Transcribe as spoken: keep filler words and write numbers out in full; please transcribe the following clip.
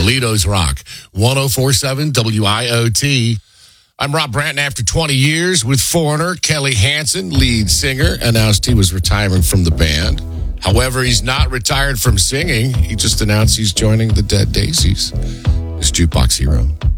Toledo's Rock, one oh four point seven W I O T. I'm Rob Branton. After twenty years with Foreigner, Kelly Hansen, lead singer, announced he was retiring from the band. However, he's not retired from singing. He just announced he's joining the Dead Daisies. It's Jukebox Hero.